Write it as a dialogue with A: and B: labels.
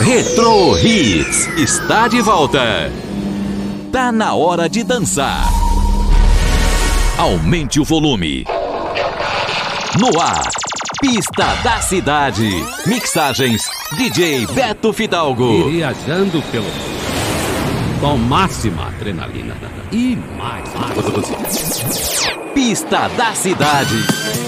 A: Retro Hits está de volta. Tá na hora de dançar. Aumente o volume. No ar, Pista da Cidade. Mixagens DJ Beto Fidalgo.
B: Viajando pelo mundo com máxima adrenalina e mais.
A: Pista da Cidade.